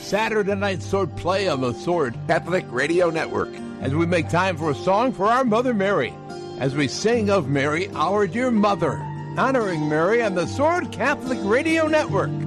Saturday Night Sword Play on the Sword Catholic Radio Network. As we make time for a song for our Mother Mary, as we sing of Mary, our dear mother, honoring Mary on the Sword Catholic Radio Network.